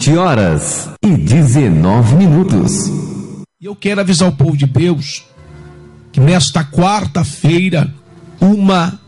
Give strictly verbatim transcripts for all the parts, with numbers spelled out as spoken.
sete horas e dezenove minutos. E eu quero avisar o povo de Deus que nesta quarta-feira uma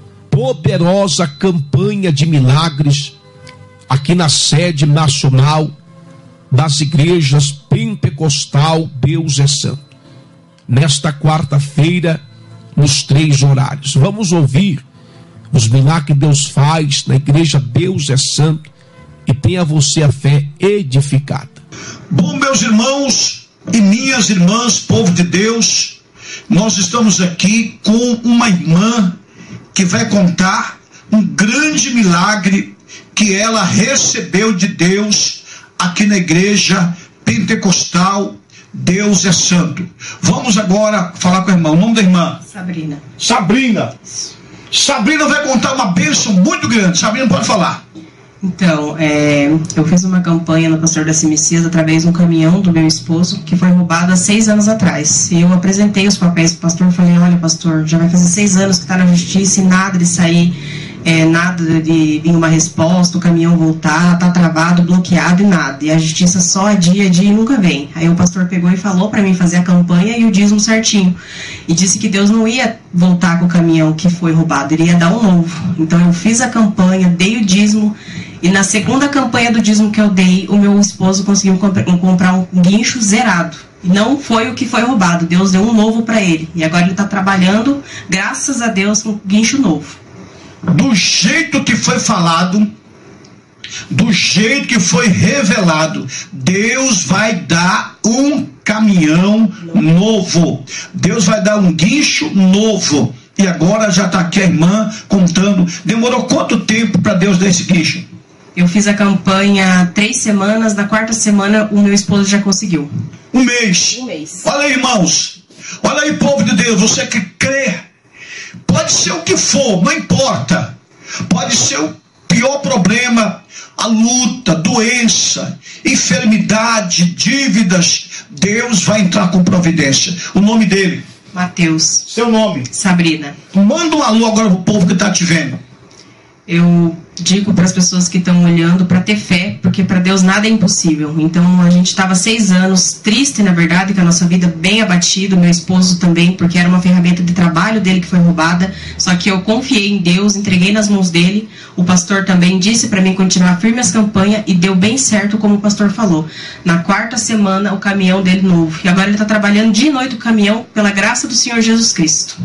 poderosa campanha de milagres aqui na sede nacional das igrejas Pentecostal Deus é Santo. Nesta quarta-feira, nos três horários. Vamos ouvir os milagres que Deus faz na igreja Deus é Santo e tenha você a fé edificada. Bom, meus irmãos e minhas irmãs, povo de Deus, nós estamos aqui com uma irmã que vai contar um grande milagre que ela recebeu de Deus aqui na igreja Pentecostal Deus é Santo. Vamos agora falar com a irmã. O nome da irmã? Sabrina. Sabrina. Sabrina vai contar uma bênção muito grande. Sabrina, pode falar. Então, é, eu fiz uma campanha no Pastor Daci Messias através de um caminhão do meu esposo que foi roubado há seis anos atrás. E eu apresentei os papéis para o pastor e falei: olha, pastor, já vai fazer seis anos que está na justiça e nada de sair, é, nada de vir uma resposta, o caminhão voltar, está travado, bloqueado e nada. E a justiça só adia, adia e nunca vem. Aí o pastor pegou e falou para mim fazer a campanha e o dízimo certinho. E disse que Deus não ia voltar com o caminhão que foi roubado, ele ia dar um novo. Então eu fiz a campanha, dei o dízimo. E na segunda campanha do dízimo que eu dei, o meu esposo conseguiu comprar um guincho zerado. Não foi o que foi roubado, Deus deu um novo para ele. E agora ele está trabalhando, graças a Deus, com um guincho novo. Do jeito que foi falado, do jeito que foi revelado, Deus vai dar um caminhão novo. Deus vai dar um guincho novo. E agora já está aqui a irmã contando. Demorou quanto tempo para Deus dar esse guincho? Eu fiz a campanha três semanas, na quarta semana o meu esposo já conseguiu. Um mês. Um mês. Olha aí, irmãos. Olha aí, povo de Deus, você que crê. Pode ser o que for, não importa. Pode ser o pior problema, a luta, doença, enfermidade, dívidas. Deus vai entrar com providência. O nome dele? Mateus. Seu nome? Sabrina. Manda um alô agora pro povo que está te vendo. Eu digo para as pessoas que estão olhando para ter fé, porque para Deus nada é impossível. Então a gente estava seis anos triste, na verdade, com a nossa vida bem abatida, meu esposo também, porque era uma ferramenta de trabalho dele que foi roubada. Só que eu confiei em Deus, entreguei nas mãos dele. O pastor também disse para mim continuar firme as campanhas e deu bem certo, como o pastor falou. Na quarta semana o caminhão dele novo. E agora ele está trabalhando dia e noite o caminhão pela graça do Senhor Jesus Cristo.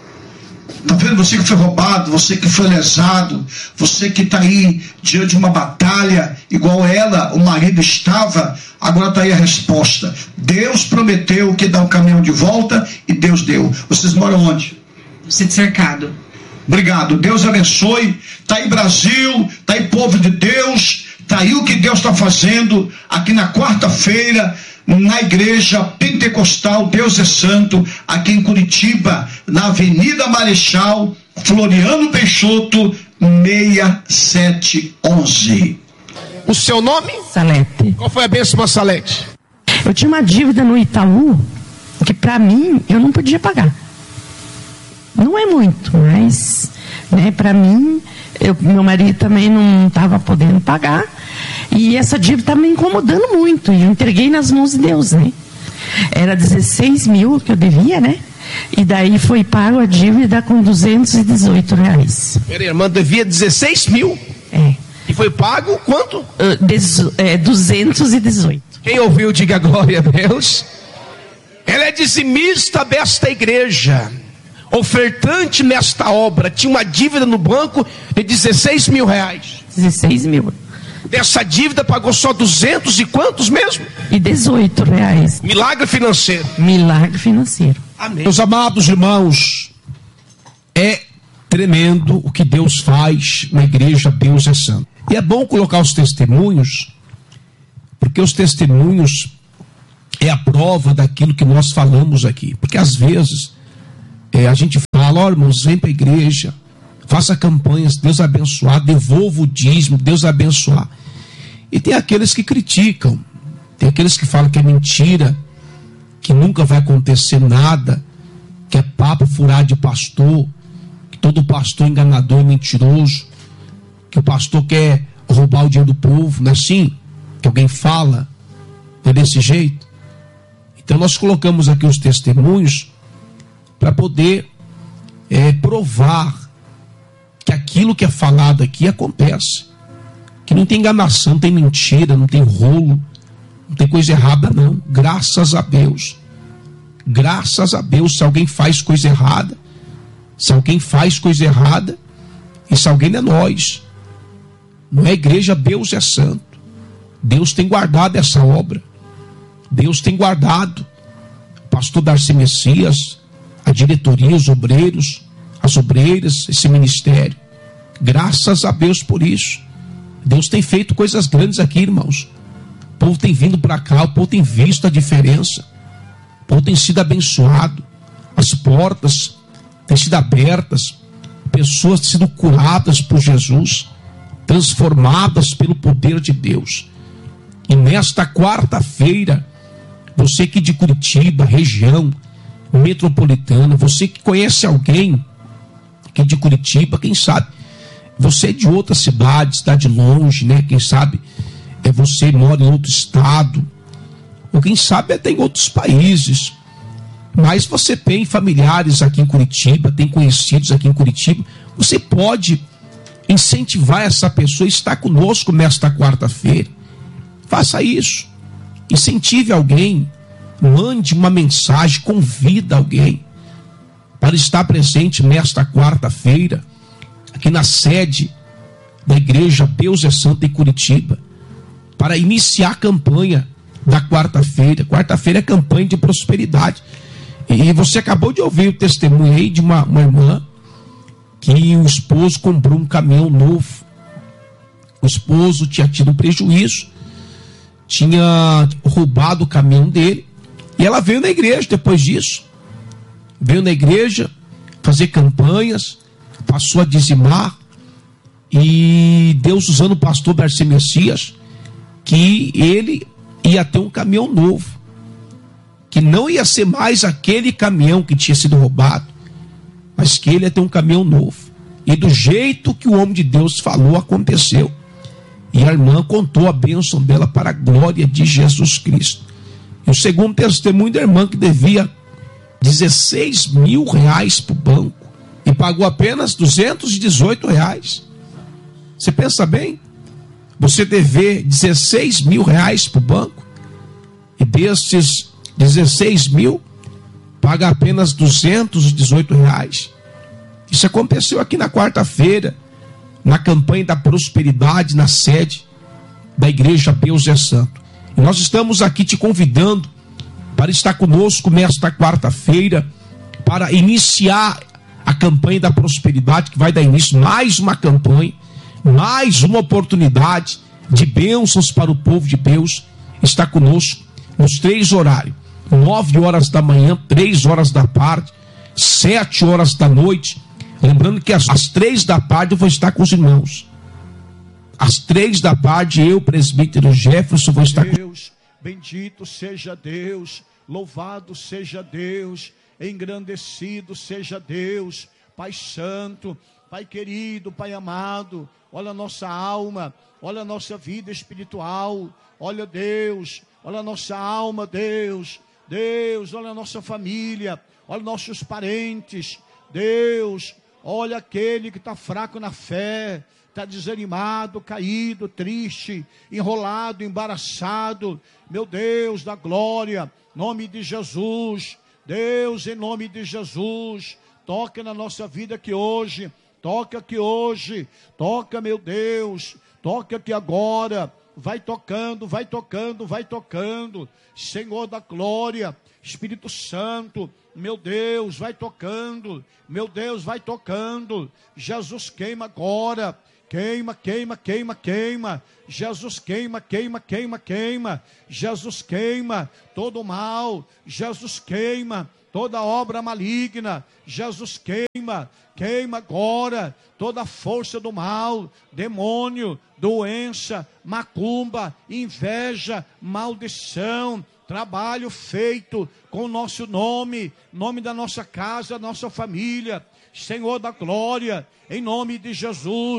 Está vendo? Você que foi roubado, você que foi lesado, você que está aí diante de uma batalha, igual ela, o marido estava, agora está aí a resposta. Deus prometeu que dá um caminhão de volta e Deus deu. Vocês moram onde? Sítio Cercado. Obrigado. Deus abençoe. Está aí Brasil, está aí povo de Deus, está aí o que Deus está fazendo aqui na quarta-feira, na igreja Pentecostal Deus é Santo, aqui em Curitiba, na Avenida Marechal Floriano Peixoto, seis sete um um. O seu nome? Salete. Qual foi a bênção, Salete? Eu tinha uma dívida no Itaú que para mim eu não podia pagar. Não é muito, mas né, para mim, eu, meu marido também não estava podendo pagar. E essa dívida estava me incomodando muito. E eu entreguei nas mãos de Deus, né? Era dezesseis mil que eu devia, né? E daí foi pago a dívida com duzentos e dezoito reais. Peraí, irmã, devia dezesseis mil? É. E foi pago quanto? Uh, dezo, é, duzentos e dezoito. Quem ouviu, diga glória a Deus. Ela é dizimista desta igreja, ofertante nesta obra. Tinha uma dívida no banco de dezesseis mil reais. dezesseis mil. Dessa dívida pagou só duzentos e quantos mesmo? E dezoito reais. Milagre financeiro. Milagre financeiro. Amém. Meus amados irmãos, é tremendo o que Deus faz na igreja Deus é Santo. E é bom colocar os testemunhos, porque os testemunhos é a prova daquilo que nós falamos aqui. Porque às vezes é, a gente fala: ó, irmãos, vem para a igreja, faça campanhas, Deus abençoar, devolva o dízimo, Deus abençoar. E tem aqueles que criticam, tem aqueles que falam que é mentira, que nunca vai acontecer nada, que é papo furado de pastor, que todo pastor enganador e mentiroso, que o pastor quer roubar o dinheiro do povo, não é assim? que alguém fala, é desse jeito. Então nós colocamos aqui os testemunhos para poder é, provar que aquilo que é falado aqui acontece. Que não tem enganação, não tem mentira, não tem rolo, não tem coisa errada não. Graças a Deus. Graças a Deus. Se alguém faz coisa errada, se alguém faz coisa errada, esse alguém é nós. Não é a igreja, Deus é santo. Deus tem guardado essa obra. Deus tem guardado o pastor Darcy Messias, a diretoria, os obreiros, as obreiras, esse ministério. Graças a Deus por isso. Deus tem feito coisas grandes aqui, irmãos. O povo tem vindo para cá, o povo tem visto a diferença. O povo tem sido abençoado. As portas têm sido abertas. Pessoas têm sido curadas por Jesus, transformadas pelo poder de Deus. E nesta quarta-feira, você que de Curitiba, região metropolitana, você que conhece alguém que de Curitiba, quem sabe você é de outra cidade, cidade longe, né? Quem sabe é você mora em outro estado, ou quem sabe até em outros países, mas você tem familiares aqui em Curitiba, tem conhecidos aqui em Curitiba, você pode incentivar essa pessoa a estar conosco nesta quarta-feira. Faça isso, incentive alguém, mande uma mensagem, convida alguém para estar presente nesta quarta-feira, aqui na sede da igreja Deus é Santo em Curitiba, para iniciar a campanha da quarta-feira. Quarta-feira é campanha de prosperidade. E você acabou de ouvir o testemunho aí de uma, uma irmã que o esposo comprou um caminhão novo. O esposo tinha tido um prejuízo, tinha roubado o caminhão dele, e ela veio na igreja depois disso. Veio na igreja fazer campanhas, passou a dizimar, e Deus usando o pastor Darcy Messias, que ele ia ter um caminhão novo, que não ia ser mais aquele caminhão que tinha sido roubado, mas que ele ia ter um caminhão novo. E do jeito que o homem de Deus falou, aconteceu. E a irmã contou a bênção dela para a glória de Jesus Cristo. E o segundo testemunho da irmã, que devia dezesseis mil reais para o banco e pagou apenas duzentos e dezoito reais. Você pensa bem? Você dever dezesseis mil reais para o banco e desses dezesseis mil paga apenas duzentos e dezoito reais. Isso aconteceu aqui na quarta-feira, na campanha da prosperidade, na sede da igreja Deus é Santo. E nós estamos aqui te convidando para estar conosco nesta quarta-feira, para iniciar a campanha da prosperidade, que vai dar início mais uma campanha, mais uma oportunidade de bênçãos para o povo de Deus. Está conosco nos três horários: nove horas da manhã, três horas da tarde, sete horas da noite. Lembrando que às, às três da tarde eu vou estar com os irmãos. Às três da tarde, eu, presbítero Jefferson, vou estar com Deus. Bendito seja Deus, louvado seja Deus, engrandecido seja Deus, Pai Santo, Pai querido, Pai amado. Olha a nossa alma, olha a nossa vida espiritual, olha Deus, olha a nossa alma, Deus, Deus, olha a nossa família, olha nossos parentes, Deus, olha aquele que está fraco na fé, está desanimado, caído, triste, enrolado, embaraçado. Meu Deus da glória, nome de Jesus, Deus, em nome de Jesus, toca na nossa vida aqui hoje, toca aqui hoje, toca, meu Deus, toca aqui agora, vai tocando, vai tocando, vai tocando, Senhor da glória, Espírito Santo, meu Deus, vai tocando, meu Deus, vai tocando. Jesus queima agora, queima, queima, queima, queima. Jesus queima, queima, queima, queima. Jesus queima todo o mal. Jesus queima toda obra maligna. Jesus queima, queima agora toda a força do mal, demônio, doença, macumba, inveja, maldição. Trabalho feito com o nosso nome, nome da nossa casa, nossa família, Senhor da glória, em nome de Jesus,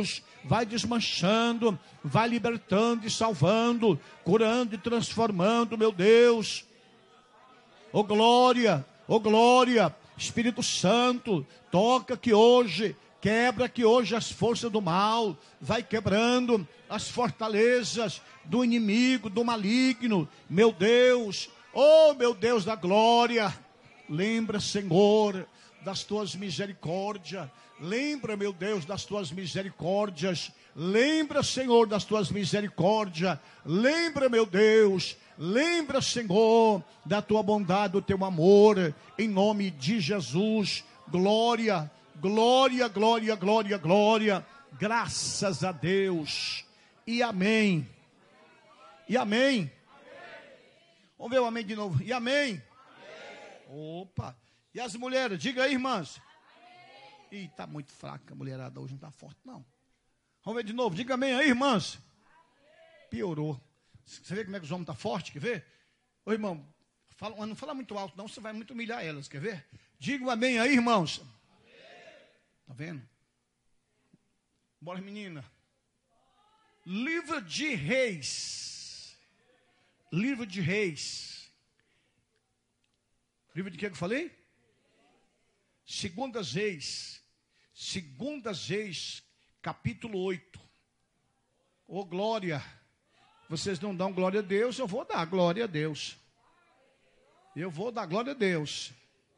vai desmanchando, vai libertando e salvando, curando e transformando, meu Deus. Oh glória, oh glória, Espírito Santo, toca que hoje, quebra que hoje as forças do mal, vai quebrando as fortalezas do inimigo, do maligno, meu Deus, oh meu Deus da glória, lembra, Senhor, das tuas misericórdias, lembra, meu Deus, das tuas misericórdias, lembra, Senhor, das tuas misericórdias, lembra, meu Deus, lembra, Senhor, da tua bondade, do teu amor, em nome de Jesus. Glória, glória, glória, glória, glória, graças a Deus, e amém, e amém, vamos ver o amém de novo, e amém, opa, e as mulheres, diga aí, irmãs, ih, está muito fraca a mulherada hoje, não está forte não, vamos ver de novo, diga amém aí, irmãs, piorou. Você vê como é que os homens estão fortes, quer ver? Ô irmão, fala, não fala muito alto não, você vai muito humilhar elas, quer ver? Diga um amém aí, irmãos. Está vendo? Bora, menina. Livro de Reis. Livro de Reis. Livro de que eu falei? Segundas Reis. Segundas Reis, capítulo oito. Ô glória. Vocês não dão glória a Deus, eu vou dar glória a Deus. Eu vou dar glória a Deus.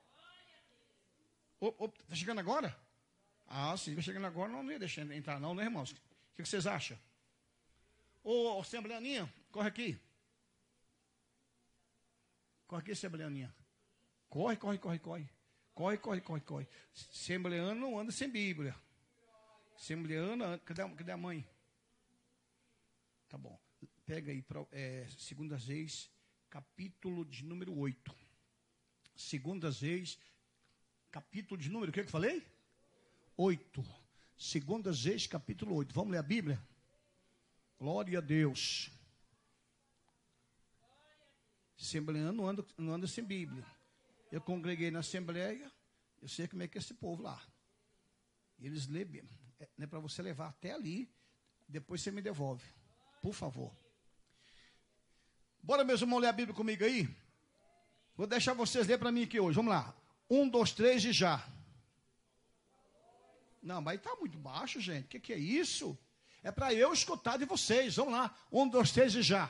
Está chegando agora? Ah, sim, está chegando agora, não ia deixar entrar não, né, irmãos? O que, que vocês acham? Ô, Assembleaninha, corre aqui. Corre aqui, Assembleaninha. Corre, corre, corre, corre. Corre, corre, corre, corre. Assembleano não anda sem Bíblia. Assembleano, cadê a, cadê a mãe? Tá bom. Pega aí, é, Segundas Reis, capítulo de número oito. Segundas Reis, capítulo de número, o que eu falei? oito. Segundas Reis, capítulo oito. Vamos ler a Bíblia? Glória a Deus. Assembleano não anda, não anda sem Bíblia. Eu congreguei na Assembleia, eu sei como é que é esse povo lá. Eles lêem Bíblia. É, não é para você levar até ali, depois você me devolve. Por favor. Bora, meus irmãos, ler a Bíblia comigo aí? Vou deixar vocês ler para mim aqui hoje. Vamos lá. Um, dois, três e já. Não, mas está muito baixo, gente. O que, que é isso? É para eu escutar de vocês. Vamos lá. Um, dois, três e já.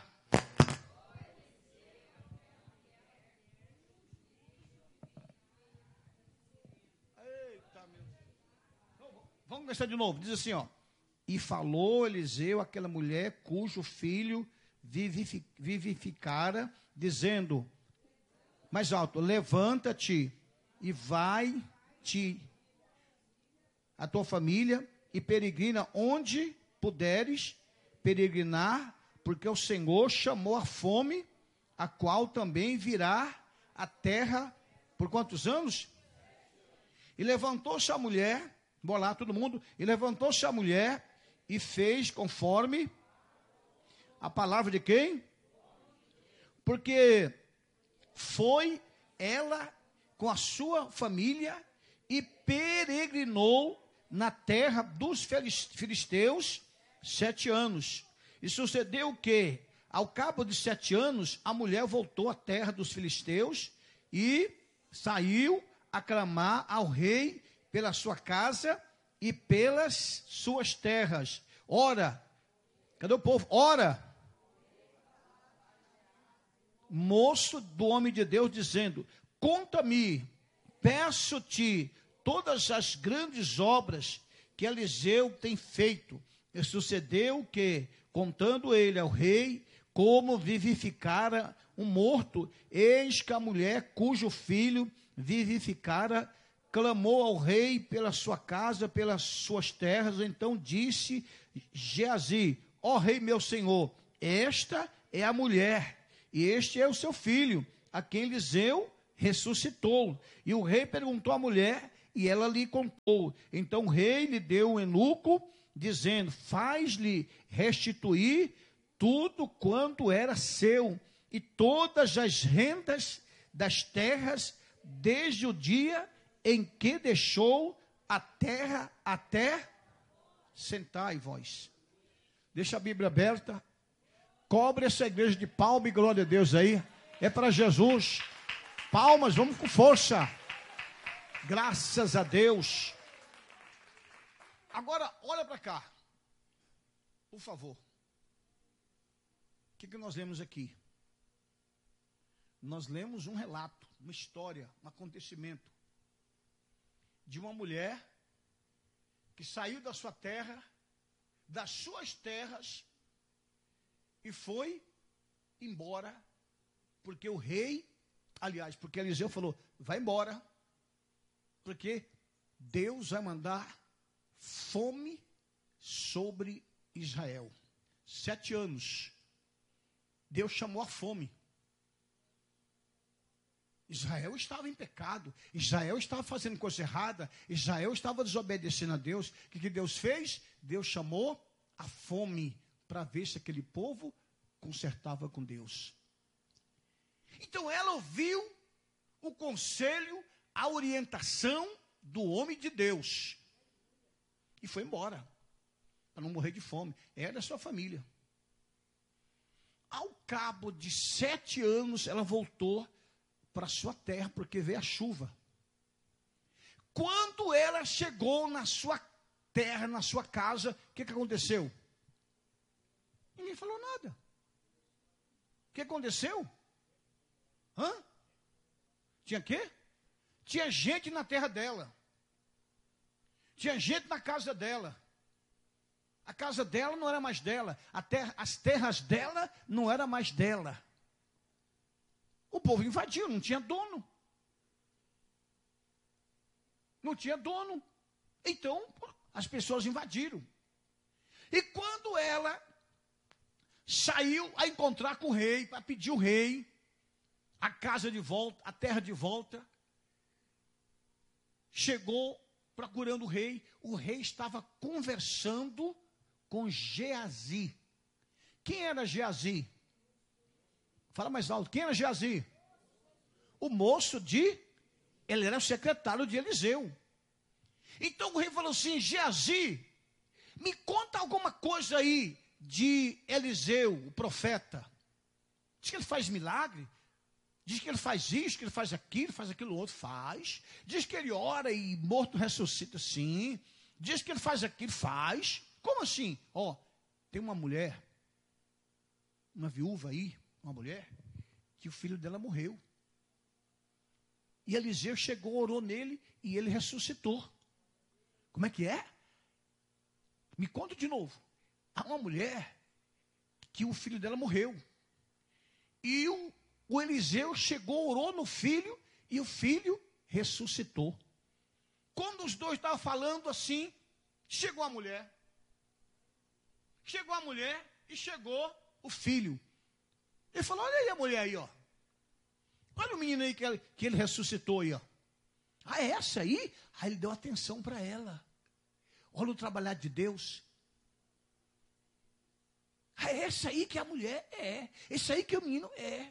Eita, meu. Vamos começar de novo. Diz assim, ó. E falou Eliseu àquela mulher cujo filho vivificara, dizendo, mais alto, levanta-te e vai-te a tua família e peregrina onde puderes peregrinar, porque o Senhor chamou a fome, a qual também virá a terra por quantos anos? E levantou-se a mulher, bora lá todo mundo, e levantou-se a mulher e fez conforme a palavra de quem? Porque foi ela com a sua família e peregrinou na terra dos filisteus sete anos. E sucedeu que, ao cabo de sete anos, a mulher voltou à terra dos filisteus e saiu a clamar ao rei pela sua casa e pelas suas terras. Ora, cadê o povo? Ora, moço do homem de Deus, dizendo, conta-me, peço-te, todas as grandes obras que Eliseu tem feito. E sucedeu que, contando ele ao rei, como vivificara um morto, eis que a mulher cujo filho vivificara, clamou ao rei pela sua casa, pelas suas terras. Então disse Geazi, ó rei meu senhor, esta é a mulher, e este é o seu filho, a quem Eliseu ressuscitou. E o rei perguntou à mulher, e ela lhe contou. Então o rei lhe deu um eunuco, dizendo, faz-lhe restituir tudo quanto era seu, e todas as rendas das terras, desde o dia em que deixou a terra até Sentai vós. Deixa a Bíblia aberta. Cobre essa igreja de palma e glória a Deus aí. É para Jesus. Palmas, vamos com força. Graças a Deus. Agora, olha para cá. Por favor. O que, que nós lemos aqui? Nós lemos um relato, uma história, um acontecimento de uma mulher que saiu da sua terra, das suas terras, e foi embora, porque o rei, aliás, porque Eliseu falou, vai embora, porque Deus vai mandar fome sobre Israel. Sete anos, Deus chamou a fome. Israel estava em pecado, Israel estava fazendo coisa errada, Israel estava desobedecendo a Deus. O que, que Deus fez? Deus chamou a fome para ver se aquele povo consertava com Deus. Então ela ouviu o conselho, a orientação do homem de Deus e foi embora, para não morrer de fome. Era a sua família. Ao cabo de sete anos, ela voltou para sua terra, porque veio a chuva. Quando ela chegou na sua terra, na sua casa, o que, que aconteceu? Ninguém falou nada. O que aconteceu? Hã? Tinha quê? Tinha gente na terra dela. Tinha gente na casa dela. A casa dela não era mais dela. A terra, as terras dela não eram mais dela. O povo invadiu, não tinha dono. Não tinha dono. Então, as pessoas invadiram. E quando ela saiu a encontrar com o rei, para pedir o rei, a casa de volta, a terra de volta, chegou procurando o rei. O rei estava conversando com Geazi. Quem era Geazi? Fala mais alto. Quem era Geazi? O moço de... Ele era o secretário de Eliseu. Então o rei falou assim, Geazi, me conta alguma coisa aí de Eliseu, o profeta. Diz que ele faz milagre. Diz que ele faz isso, que ele faz aquilo, faz aquilo outro. Faz. Diz que ele ora e morto ressuscita, sim. Diz que ele faz aquilo, faz. Como assim? Ó, oh, tem uma mulher, uma viúva aí, uma mulher, que o filho dela morreu. E Eliseu chegou, orou nele e ele ressuscitou. Como é que é? Me conta de novo. Há uma mulher que o filho dela morreu. E o, o Eliseu chegou, orou no filho e o filho ressuscitou. Quando os dois estavam falando assim, chegou a mulher. Chegou a mulher e chegou o filho. Ele falou, olha aí a mulher aí, ó. Olha o menino aí que ele, que ele ressuscitou aí, ó. Ah, é essa aí? Aí ele deu atenção para ela. Olha o trabalhar de Deus. Ah, é essa aí que a mulher é. Esse aí que o menino é.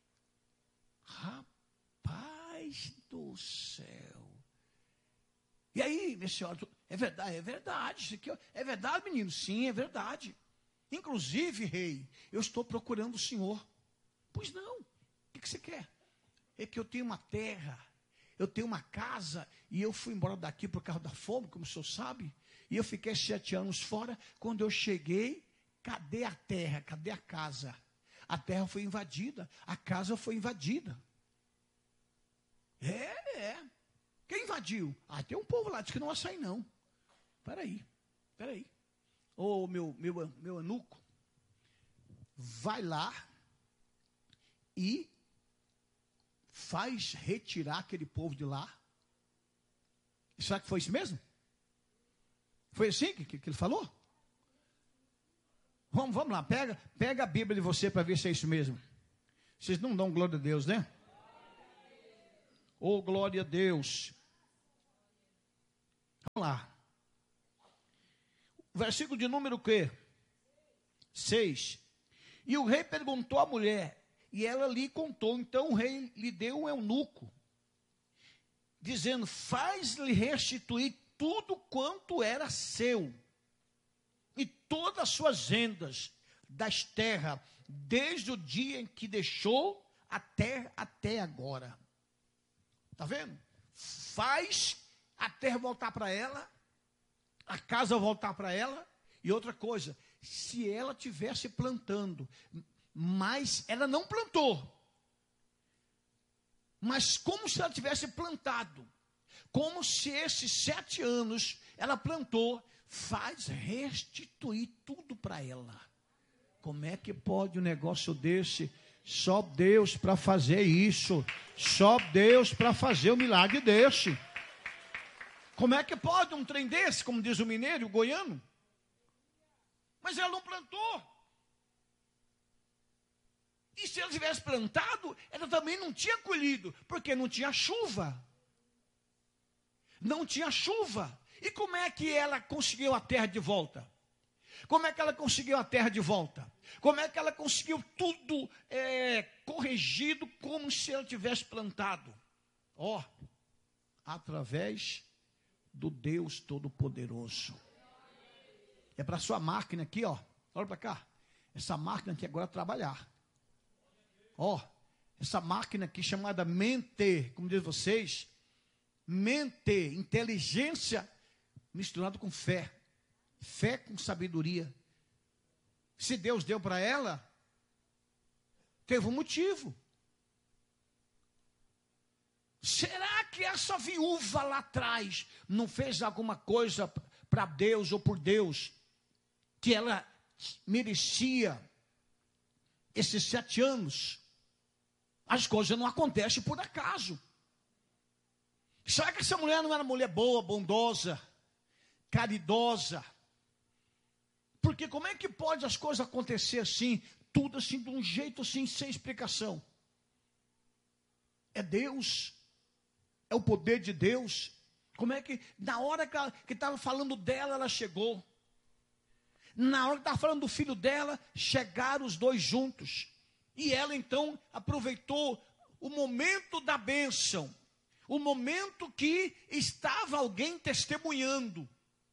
Rapaz do céu. E aí, minha senhora, é verdade, é verdade. Isso aqui é verdade, menino? Sim, é verdade. Inclusive, rei, eu estou procurando o senhor. Pois não, o que, que você quer? É que eu tenho uma terra, eu tenho uma casa, e eu fui embora daqui por causa da fome, como o senhor sabe, e eu fiquei sete anos fora. Quando eu cheguei, cadê a terra? Cadê a casa? A terra foi invadida, a casa foi invadida. É, é. Quem invadiu? Ah, tem um povo lá, diz que não vai sair não. Peraí, peraí. Ô, meu, meu, meu eunuco, vai lá e faz retirar aquele povo de lá. Será que foi isso mesmo? Foi assim que, que, que ele falou? Vamos, vamos lá, pega, pega a Bíblia de você para ver se é isso mesmo. Vocês não dão glória a Deus, né? Oh, glória a Deus. Vamos lá. Versículo de número o quê? seis. E o rei perguntou à mulher, e ela lhe contou. Então o rei lhe deu um eunuco, dizendo, faz-lhe restituir tudo quanto era seu. e todas as suas rendas das terras, desde o dia em que deixou a terra até agora. Está vendo? Faz a terra voltar para ela, a casa voltar para ela, e outra coisa, se ela tivesse plantando, mas ela não plantou, mas como se ela tivesse plantado, como se esses sete anos ela plantou, faz restituir tudo para ela. Como é que pode um negócio desse? Só Deus para fazer isso, só Deus para fazer um milagre desse. Como é que pode um trem desse, como diz o mineiro, o goiano? Mas ela não plantou. E se ela tivesse plantado, ela também não tinha colhido, porque não tinha chuva. Não tinha chuva. E como é que ela conseguiu a terra de volta? Como é que ela conseguiu a terra de volta? Como é que ela conseguiu tudo é, corrigido como se ela tivesse plantado? Ó, oh, através do Deus Todo-Poderoso. É para a sua máquina aqui, ó. Olha para cá. Essa máquina aqui agora trabalhar. Ó, essa máquina aqui chamada mente, como diz vocês, mente, inteligência misturado com fé. Fé com sabedoria. Se Deus deu para ela, teve um motivo. Será que essa viúva lá atrás não fez alguma coisa para Deus ou por Deus que ela merecia esses sete anos? As coisas não acontecem por acaso. Será que essa mulher não era mulher boa, bondosa, caridosa? Porque como é que pode as coisas acontecer assim, tudo assim, de um jeito assim, sem explicação? É Deus, é o poder de Deus. Como é que, na hora que estava falando dela, ela chegou. Na hora que estava falando do filho dela, chegaram os dois juntos. E ela então aproveitou o momento da bênção, o momento que estava alguém testemunhando.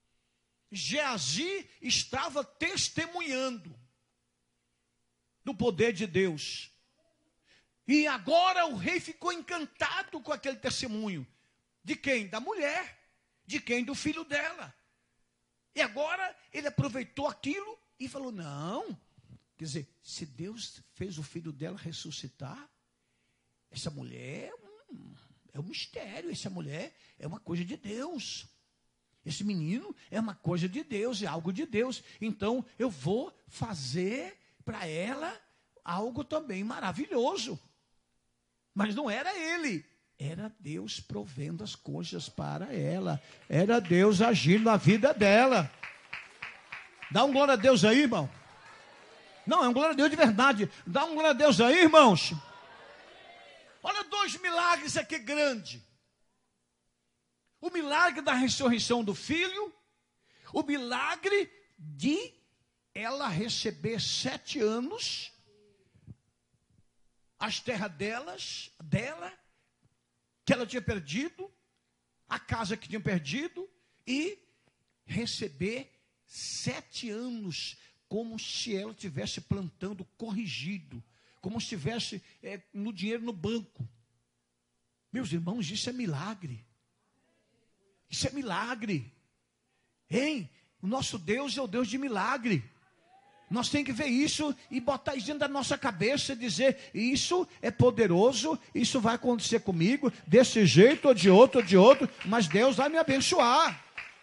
Geazi estava testemunhando do poder de Deus. E agora o rei ficou encantado com aquele testemunho. De quem? Da mulher. De quem? Do filho dela. E agora ele aproveitou aquilo e falou, não, quer dizer, se Deus fez o filho dela ressuscitar, essa mulher hum, é um mistério, essa mulher é uma coisa de Deus. Esse menino é uma coisa de Deus, é algo de Deus. Então eu vou fazer para ela algo também maravilhoso. Mas não era ele, era Deus provendo as coisas para ela. Era Deus agindo na vida dela. Dá um glória a Deus aí, irmão. Não, é um glória a Deus de verdade. Dá um glória a Deus aí, irmãos. Olha dois milagres aqui grandes. O milagre da ressurreição do filho. O milagre de ela receber sete anos as terras delas, dela, que ela tinha perdido, a casa que tinha perdido, e receber sete anos, como se ela estivesse plantando corrigido, como se estivesse é, no dinheiro no banco. Meus irmãos, isso é milagre. Isso é milagre. Hein? O nosso Deus é o Deus de milagre. Nós temos que ver isso e botar isso dentro da nossa cabeça e dizer, isso é poderoso, isso vai acontecer comigo, desse jeito ou de outro ou de outro, mas Deus vai me abençoar.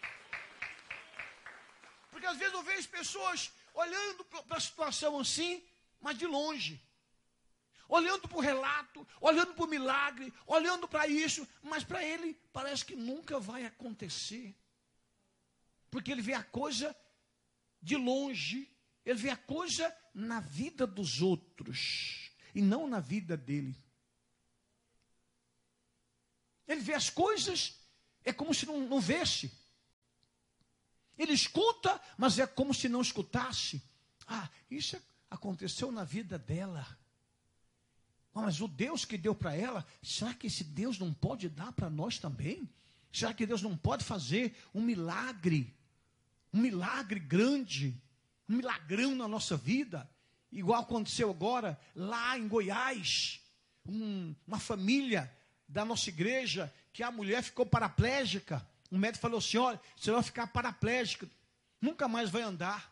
Porque às vezes eu vejo pessoas olhando para a situação assim, mas de longe. Olhando para o relato, olhando para o milagre, olhando para isso, mas para ele parece que nunca vai acontecer. Porque ele vê a coisa de longe. Ele vê a coisa na vida dos outros e não na vida dele. Ele vê as coisas, é como se não, não vesse. Ele escuta, mas é como se não escutasse. Ah, isso aconteceu na vida dela. Mas o Deus que deu para ela, será que esse Deus não pode dar para nós também? Será que Deus não pode fazer um milagre um milagre grande, um milagrão na nossa vida, igual aconteceu agora lá em Goiás, um, uma família da nossa igreja, que a mulher ficou paraplégica. O médico falou assim: olha, você vai ficar paraplégica, nunca mais vai andar.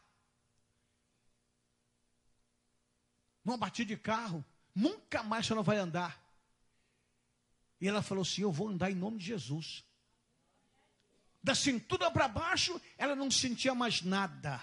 Numa batida de carro, nunca mais você não vai andar. E ela falou assim: eu vou andar em nome de Jesus. Da cintura para baixo, ela não sentia mais nada.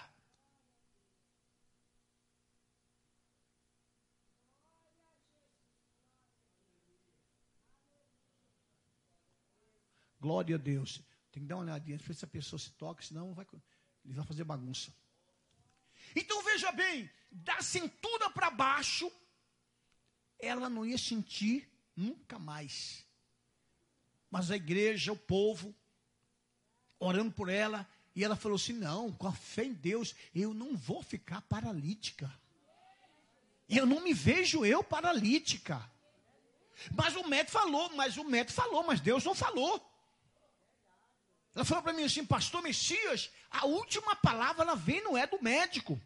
Glória a Deus. Tem que dar uma olhadinha, se essa pessoa se toca, senão vai, ele vai fazer bagunça. Então veja bem, da cintura para baixo, ela não ia sentir nunca mais. Mas a igreja, o povo, orando por ela, e ela falou assim: não, com a fé em Deus, eu não vou ficar paralítica. Eu não me vejo eu paralítica. Mas o médico falou, mas o médico falou, mas Deus não falou. Ela falou para mim assim: pastor Messias, a última palavra ela vem, não é do médico.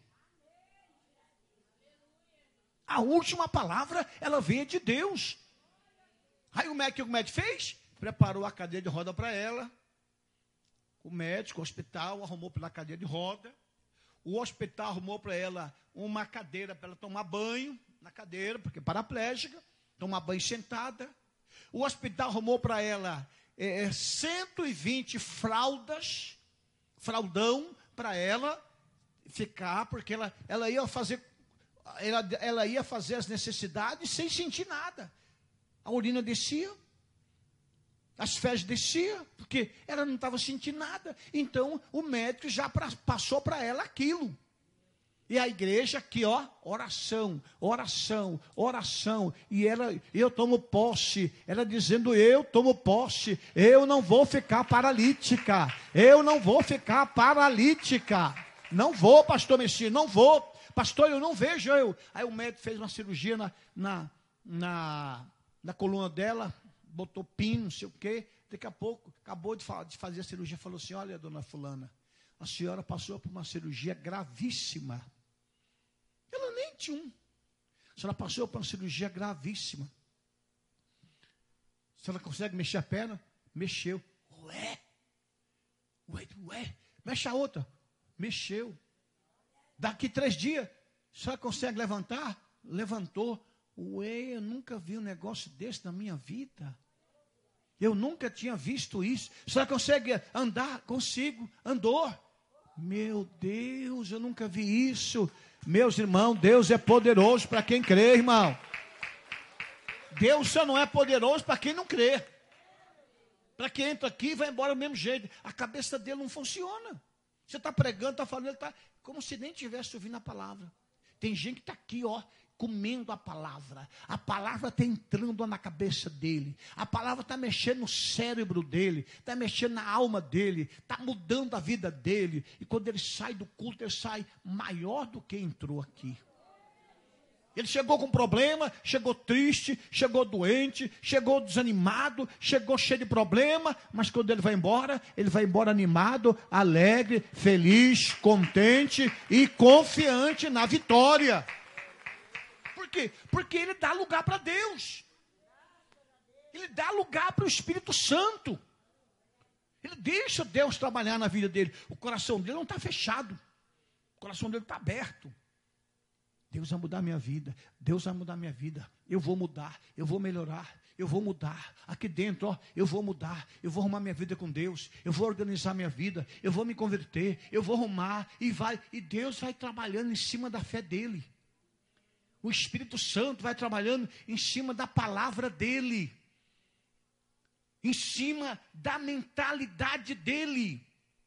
A última palavra ela vem de Deus. Aí o médico, o que o médico fez? Preparou a cadeira de roda para ela. O médico, o hospital, arrumou pela cadeira de roda. O hospital arrumou para ela uma cadeira para ela tomar banho na cadeira, porque é paraplégica, tomar banho sentada. O hospital arrumou para ela é, cento e vinte fraldas, fraldão para ela ficar, porque ela, ela ia fazer, ela, ela ia fazer as necessidades sem sentir nada. A urina descia, as fezes desciam, porque ela não estava sentindo nada. Então, o médico já pra, passou para ela aquilo. E a igreja aqui, ó, oração, oração, oração. E ela, eu tomo posse, ela dizendo: eu tomo posse, eu não vou ficar paralítica, eu não vou ficar paralítica. Não vou, pastor Messias, não vou. Pastor, eu não vejo eu. Aí o médico fez uma cirurgia na, na, na, na coluna dela, botou pino, não sei o quê. Daqui a pouco, acabou de, falar, de fazer a cirurgia, falou assim: olha, dona fulana, a senhora passou por uma cirurgia gravíssima. Ela nem tinha um. A senhora passou por uma cirurgia gravíssima. A senhora consegue mexer a perna? Mexeu. Ué, ué, ué, mexe a outra. Mexeu. Daqui três dias, a senhora consegue levantar? Levantou. Ué, eu nunca vi um negócio desse na minha vida. Eu nunca tinha visto isso. A senhora consegue andar? Consigo. Andou. Meu Deus, eu nunca vi isso. Meus irmãos, Deus é poderoso para quem crê, irmão. Deus só não é poderoso para quem não crê. Para quem entra aqui e vai embora do mesmo jeito. A cabeça dele não funciona. Você está pregando, está falando, ele está como se nem tivesse ouvindo a palavra. Tem gente que está aqui, ó, comendo a palavra. A palavra está entrando na cabeça dele. A palavra está mexendo no cérebro dele. Está mexendo na alma dele. Está mudando a vida dele. E quando ele sai do culto, ele sai maior do que entrou aqui. Ele chegou com problema, chegou triste, chegou doente, chegou desanimado, chegou cheio de problema, mas quando ele vai embora, ele vai embora animado, alegre, feliz, contente e confiante na vitória. Por quê? Porque ele dá lugar para Deus. Ele dá lugar para o Espírito Santo. Ele deixa Deus trabalhar na vida dele. O coração dele não está fechado. O coração dele está aberto. Deus vai mudar a minha vida. Deus vai mudar a minha vida. Eu vou mudar. Eu vou melhorar. Eu vou mudar. Aqui dentro, ó, eu vou mudar. Eu vou arrumar minha vida com Deus. Eu vou organizar minha vida. Eu vou me converter. Eu vou arrumar. E vai. E Deus vai trabalhando em cima da fé dele. O Espírito Santo vai trabalhando em cima da palavra dele. Em cima da mentalidade dele.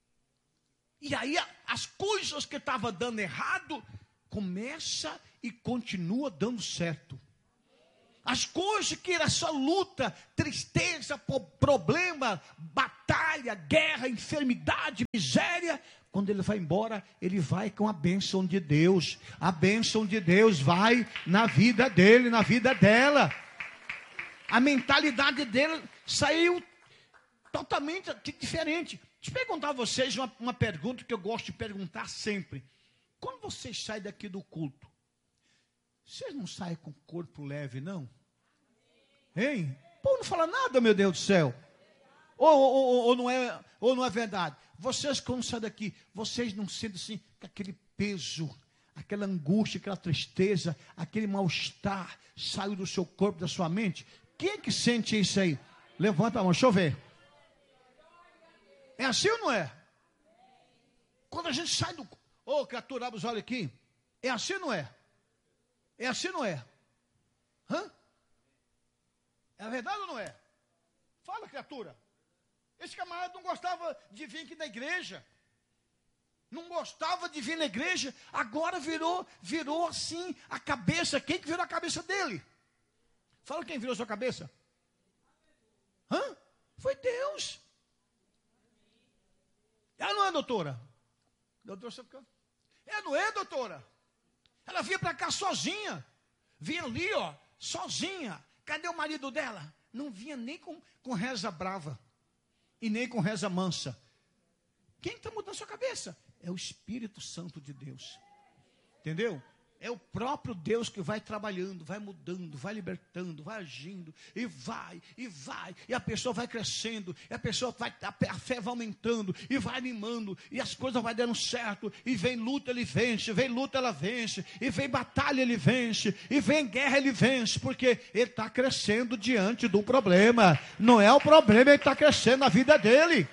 E aí as coisas que estavam dando errado começa e continua dando certo. As coisas que era só luta, tristeza, problema, batalha, guerra, enfermidade, miséria, quando ele vai embora, ele vai com a bênção de Deus. A bênção de Deus vai na vida dele, na vida dela. A mentalidade dele saiu totalmente diferente. Deixa eu perguntar a vocês uma, uma pergunta que eu gosto de perguntar sempre. Quando vocês saem daqui do culto, vocês não saem com o corpo leve, não? Hein? Pô, não fala nada, meu Deus do céu. Ou, ou, ou, não, é, ou não é verdade? Vocês, quando saem daqui, vocês não sentem assim, aquele peso, aquela angústia, aquela tristeza, aquele mal-estar saiu do seu corpo, da sua mente? Quem é que sente isso aí? Levanta a mão, deixa eu ver. É assim ou não é? Quando a gente sai do... Ô, oh, criatura, abre os olhos aqui. É assim ou não é? É assim ou não é? Hã? É verdade ou não é? Fala, criatura. Esse camarada não gostava de vir aqui na igreja. Não gostava de vir na igreja. Agora virou, virou assim a cabeça. Quem que virou a cabeça dele? Fala quem virou a sua cabeça. Hã? Foi Deus. Ela não é, doutora? Doutora, sabe o que? É, não é, doutora? Ela vinha para cá sozinha. Vinha ali, ó, sozinha. Cadê o marido dela? Não vinha nem com, com reza brava. E nem com reza mansa. Quem está mudando a sua cabeça? É o Espírito Santo de Deus. Entendeu? É o próprio Deus que vai trabalhando, vai mudando, vai libertando, vai agindo, e vai, e vai, e a pessoa vai crescendo, e a pessoa vai, a fé vai aumentando, e vai animando, e as coisas vão dando certo, e vem luta, ele vence, vem luta, ela vence, e vem batalha, ele vence, e vem guerra, ele vence, porque ele está crescendo diante do problema. Não é o problema, ele está crescendo na vida dele.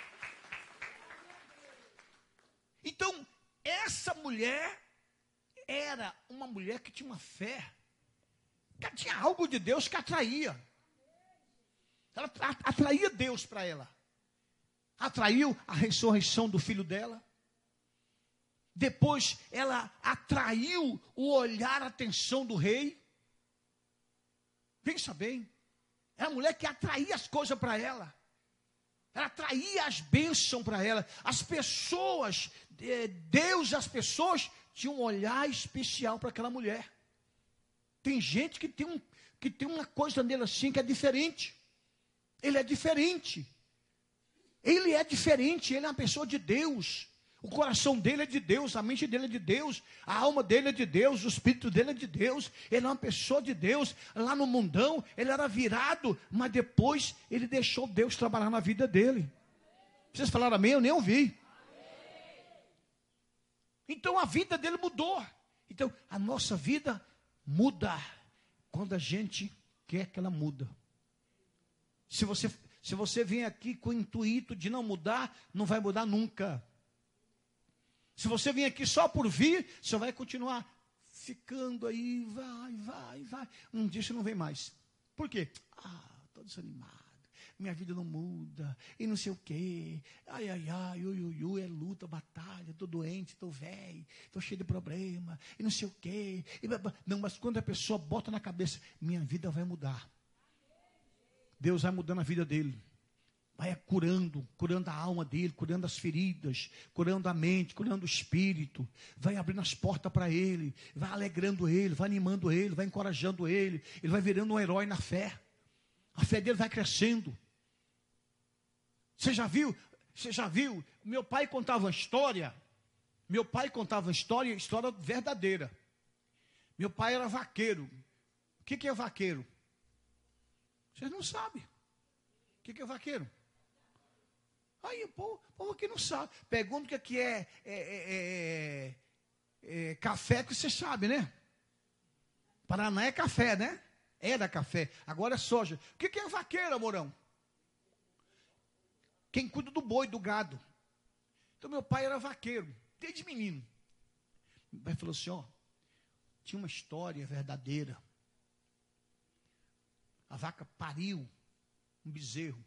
Então, essa mulher era uma mulher que tinha uma fé, que tinha algo de Deus que atraía. Ela atraía Deus para ela. Atraiu a ressurreição do filho dela. Depois ela atraiu o olhar, a atenção do rei. Pensa bem. Era uma mulher que atraía as coisas para ela. Ela atraía as bênçãos para ela. As pessoas, Deus e as pessoas tinham um olhar especial para aquela mulher. Tem gente que tem, um, que tem uma coisa nele assim que é diferente. Ele é diferente. Ele é diferente, ele é uma pessoa de Deus. O coração dele é de Deus, a mente dele é de Deus, a alma dele é de Deus, o espírito dele é de Deus. Ele é uma pessoa de Deus. Lá no mundão, ele era virado, mas depois ele deixou Deus trabalhar na vida dele. Vocês falaram amém? Eu nem ouvi. Então a vida dele mudou. Então a nossa vida muda quando a gente quer que ela muda. Se você, se você vem aqui com o intuito de não mudar, não vai mudar nunca. Se você vem aqui só por vir, você vai continuar ficando aí, vai, vai, vai. Um dia você não vem mais. Por quê? Ah, estou desanimado. Minha vida não muda, e não sei o quê, ai, ai, ai, ui, ui, ui, é luta, batalha, estou doente, estou velho, estou cheio de problema, e não sei o quê. E, não, mas quando a pessoa bota na cabeça, minha vida vai mudar. Deus vai mudando a vida dele. Vai curando, curando a alma dele, curando as feridas, curando a mente, curando o espírito. Vai abrindo as portas para ele, vai alegrando ele, vai animando ele, vai encorajando ele. Ele vai virando um herói na fé. A fé dele vai crescendo. Você já viu? Você já viu? Meu pai contava uma história. Meu pai contava uma história, história verdadeira. Meu pai era vaqueiro. O que, que é vaqueiro? Vocês não sabem. O que, que é vaqueiro? Aí o povo, o povo aqui não sabe. Pergunta o que, que é, é, é, é, é café, que você sabe, né? Paraná é café, né? Era café, agora é soja. O que, que é vaqueiro, amorão? Quem cuida do boi, do gado. Então meu pai era vaqueiro, desde menino. Meu pai falou assim, ó, tinha uma história verdadeira. A vaca pariu um bezerro.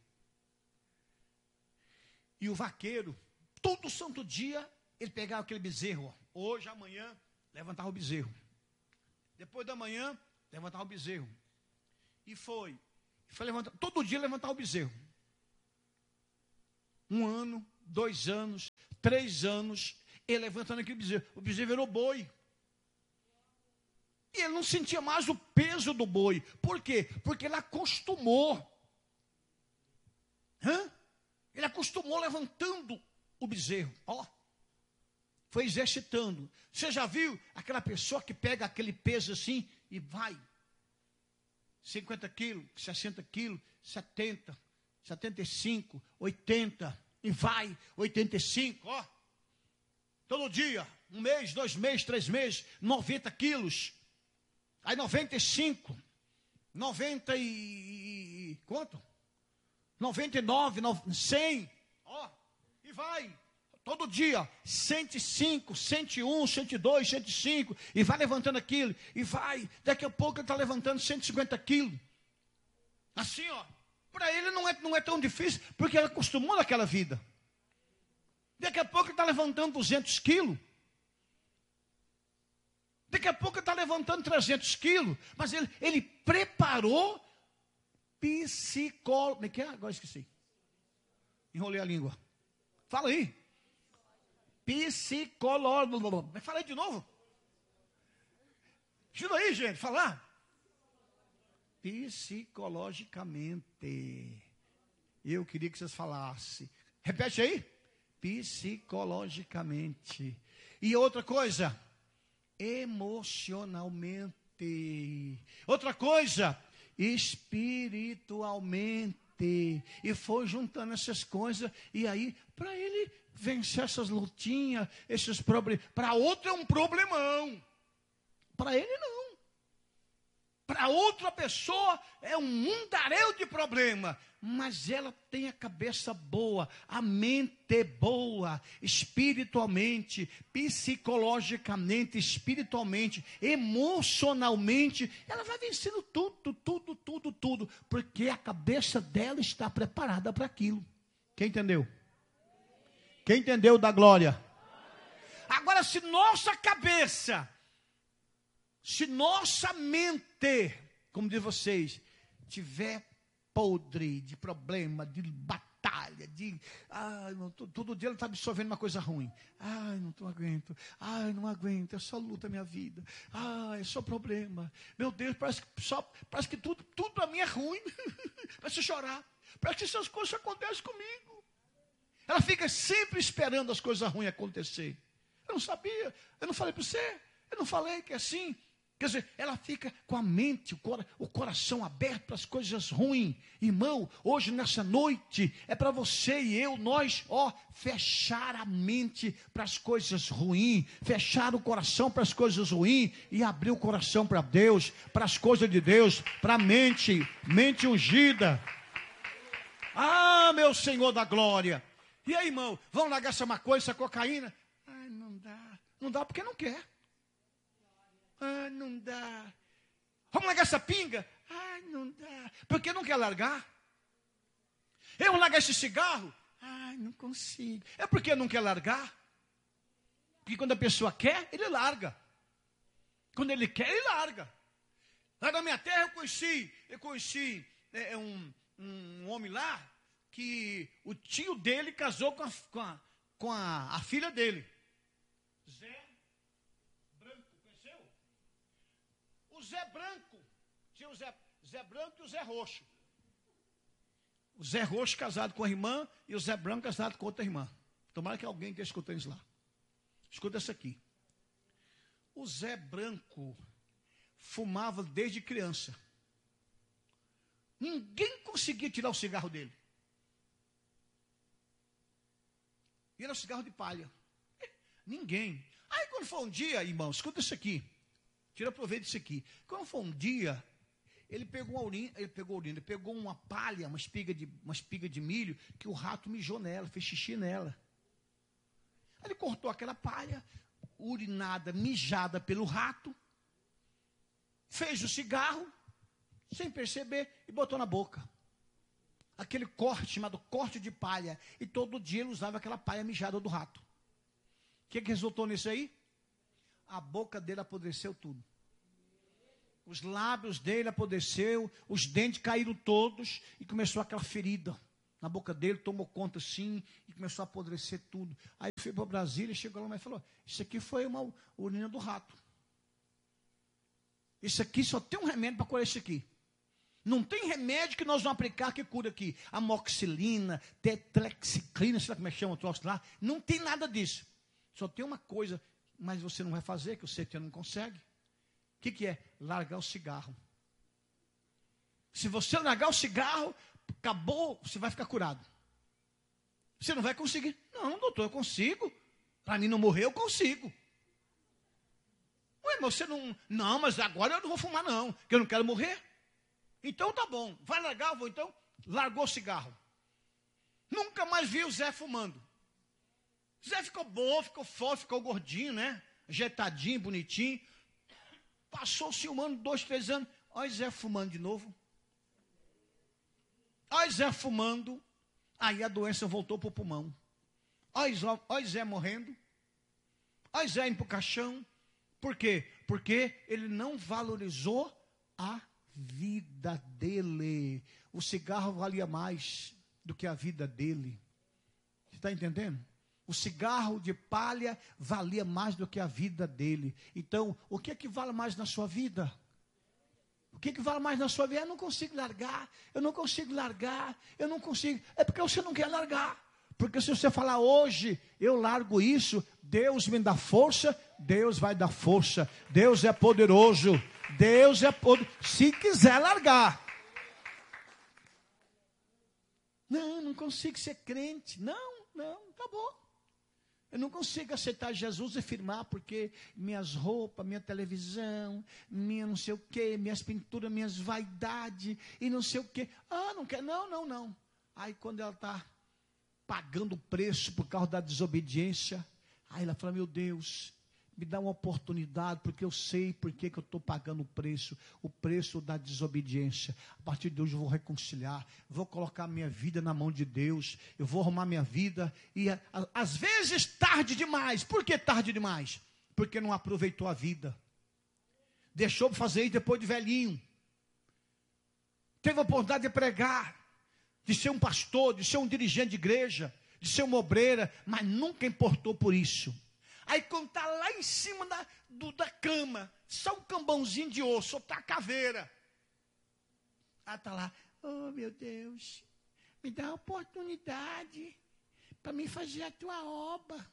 E o vaqueiro, todo santo dia, ele pegava aquele bezerro, ó, hoje, amanhã, levantava o bezerro. Depois da manhã, levantava o bezerro. E foi, foi levantar, todo dia levantar o bezerro. Um ano, dois anos, três anos, ele levantando aquele bezerro. O bezerro virou boi. E ele não sentia mais o peso do boi. Por quê? Porque ele acostumou. Hã? Ele acostumou levantando o bezerro. Ó, foi exercitando. Você já viu aquela pessoa que pega aquele peso assim e vai? cinquenta quilos, sessenta quilos, setenta, setenta e cinco, oitenta, e vai, oitenta e cinco, ó. Todo dia, um mês, dois meses, três meses, noventa quilos. Aí noventa e cinco, noventa e... quanto? noventa e nove, cem, ó, e vai. Todo dia, cento e cinco, cento e um, cento e dois, cento e cinco, e vai levantando aquilo, e vai, daqui a pouco ele está levantando cento e cinquenta quilos. Assim, ó, para ele não é, não é tão difícil, porque ele acostumou naquela vida. Daqui a pouco ele está levantando duzentos quilos. Daqui a pouco ele está levantando trezentos quilos, mas ele, ele preparou psicólogo. Como é que é? Agora esqueci. Enrolei a língua. Fala aí. Psicólogo. Fala aí de novo. Ajuda aí, gente, falar. Psicologicamente. Eu queria que vocês falassem. Repete aí. Psicologicamente. E outra coisa. Emocionalmente. Outra coisa. Espiritualmente. E foi juntando essas coisas. E aí, para ele vencer essas lutinhas, esses problemas. Para outro é um problemão. Para ele não. Para outra pessoa é um mundaréu de problema. Mas ela tem a cabeça boa, a mente boa, espiritualmente, psicologicamente, espiritualmente, emocionalmente. Ela vai vencendo tudo, tudo, tudo, tudo. Porque a cabeça dela está preparada para aquilo. Quem entendeu? Quem entendeu da glória? Agora, se nossa cabeça, se nossa mente, como diz vocês, tiver podre de problema, de batalha, de ai, não, todo, todo dia ela está absorvendo uma coisa ruim. Ai, não tô, aguento. Ai, não aguento, é só luta a minha vida. Ai, é só problema. Meu Deus, parece que, só, parece que tudo, tudo para mim é ruim. Parece chorar. Parece que essas coisas acontecem comigo. Ela fica sempre esperando as coisas ruins acontecer. Eu não sabia, eu não falei para você, eu não falei que é assim. Quer dizer, ela fica com a mente, o, cora, o coração aberto para as coisas ruins. Irmão, hoje nessa noite, é para você e eu, nós, ó, fechar a mente para as coisas ruins, fechar o coração para as coisas ruins e abrir o coração para Deus, para as coisas de Deus, para a mente, mente ungida. Ah, meu Senhor da glória. E aí, irmão, vamos largar essa maconha, essa cocaína? Ai, não dá. Não dá porque não quer. Ah, não dá. Vamos largar essa pinga? Ai, não dá. Porque não quer largar? Eu vou largar esse cigarro? Ai, não consigo. É porque não quer largar? Porque quando a pessoa quer, ele larga. Quando ele quer, ele larga. Lá na minha terra eu conheci, eu conheci é, um, um homem lá, que o tio dele casou com a, com a, com a, a filha dele. Zé Branco, conheceu? O Zé Branco, tinha o Zé, Zé Branco e o Zé Roxo. O Zé Roxo casado com a irmã e o Zé Branco casado com outra irmã. Tomara que alguém esteja escutando isso lá. Escuta essa aqui. O Zé Branco fumava desde criança. Ninguém conseguia tirar o cigarro dele. E era um cigarro de palha. Ninguém. Aí quando foi um dia, irmão, escuta isso aqui. Tira proveito disso aqui. Quando foi um dia, ele pegou uma urina, ele pegou urina, ele pegou uma palha, uma espiga de, uma espiga de milho, que o rato mijou nela, fez xixi nela. Aí ele cortou aquela palha, urinada, mijada pelo rato, fez o cigarro, sem perceber, e botou na boca. Aquele corte, chamado corte de palha. E todo dia ele usava aquela palha mijada do rato. O que, que resultou nisso aí? A boca dele apodreceu tudo. Os lábios dele apodreceu, os dentes caíram todos e começou aquela ferida na boca dele, tomou conta assim e começou a apodrecer tudo. Aí foi para Brasília, chegou lá e falou: isso aqui foi uma urina do rato. Isso aqui só tem um remédio para curar isso aqui. Não tem remédio que nós vamos aplicar que cura aqui. Amoxicilina, tetrexiclina, sei lá como é que chama o troço lá. Não tem nada disso. Só tem uma coisa, mas você não vai fazer, que eu sei que você não consegue. O que, que é? Largar o cigarro. Se você largar o cigarro, acabou, você vai ficar curado. Você não vai conseguir. Não, doutor, eu consigo. Para mim não morrer, eu consigo. Ué, mas você não... Não, mas agora eu não vou fumar não, porque eu não quero morrer. Então tá bom, vai largar, eu vou então. Largou o cigarro. Nunca mais vi o Zé fumando. Zé ficou bom, ficou forte, ficou gordinho, né? Ajeitadinho, bonitinho. Passou-se um ano, dois, três anos. Olha o Zé fumando de novo. Olha o Zé fumando. Aí a doença voltou para o pulmão. Olha o Zé morrendo. Olha o Zé indo para o caixão. Por quê? Porque ele não valorizou a vida dele. O cigarro valia mais do que a vida dele. Você está entendendo? O cigarro de palha valia mais do que a vida dele. Então, o que é que vale mais na sua vida? O que é que vale mais na sua vida? Eu não consigo largar, eu não consigo largar, eu não consigo. É porque você não quer largar. Porque se você falar hoje, eu largo isso, Deus me dá força, Deus vai dar força. Deus é poderoso, Deus é poderoso, se quiser largar. Não, não consigo ser crente. Não, não, acabou. Eu não consigo aceitar Jesus e firmar, porque minhas roupas, minha televisão, minha não sei o quê, minhas pinturas, minhas vaidades, e não sei o quê. Ah, não quer, não, não, não. Aí quando ela está pagando o preço por causa da desobediência, aí ela fala, meu Deus, me dá uma oportunidade, porque eu sei por que eu estou pagando o preço, o preço da desobediência. A partir de hoje eu vou reconciliar, vou colocar minha vida na mão de Deus, eu vou arrumar minha vida, e a, a, às vezes tarde demais. Por que tarde demais? Porque não aproveitou a vida, deixou para fazer isso depois de velhinho, teve a oportunidade de pregar, de ser um pastor, de ser um dirigente de igreja, de ser uma obreira, mas nunca importou por isso. Aí quando está lá em cima da, do, da cama, só um cambãozinho de osso, outra caveira. Aí está lá, oh meu Deus, me dá a oportunidade para mim fazer a tua obra.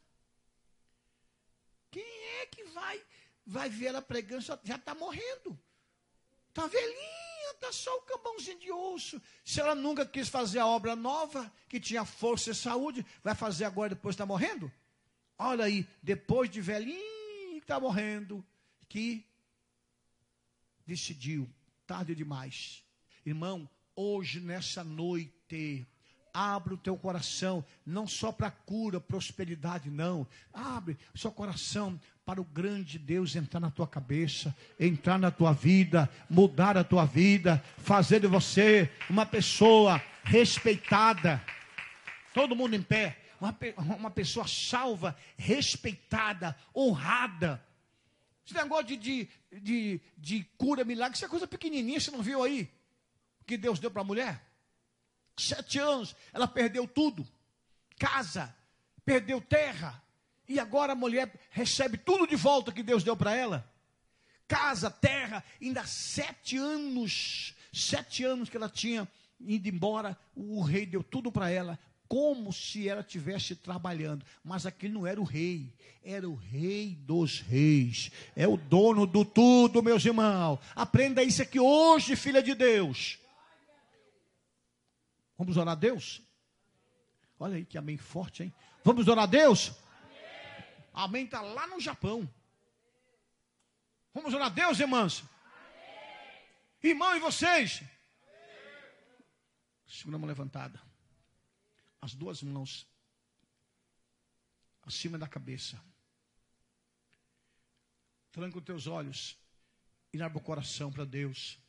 Quem é que vai, vai ver ela pregando, já está morrendo. Está velhinha, está só o cambãozinho de osso. Se ela nunca quis fazer a obra nova, que tinha força e saúde, vai fazer agora depois está morrendo? Olha aí, depois de velhinho que está morrendo, que decidiu, tarde demais. Irmão, hoje, nessa noite, abre o teu coração, não só para cura, prosperidade, não. Abre o seu coração para o grande Deus entrar na tua cabeça, entrar na tua vida, mudar a tua vida, fazer de você uma pessoa respeitada. Todo mundo em pé. Uma, uma pessoa salva, respeitada, honrada. Esse negócio de, de, de, de cura, milagre, isso é coisa pequenininha, você não viu aí? Que Deus deu para a mulher? Sete anos, ela perdeu tudo. Casa, perdeu terra. E agora a mulher recebe tudo de volta que Deus deu para ela. Casa, terra, ainda sete anos. Sete anos que ela tinha ido embora, o rei deu tudo para ela. Como se ela estivesse trabalhando. Mas aquele não era o rei. Era o rei dos reis. É o dono do tudo, meus irmãos. Aprenda isso aqui hoje, filha de Deus. Vamos orar a Deus? Olha aí que amém forte, hein? Vamos orar a Deus? Amém está lá no Japão. Vamos orar a Deus, irmãos? Irmão, e vocês? Segunda mão levantada. As duas mãos acima da cabeça. Tranca os teus olhos e abre o coração para Deus.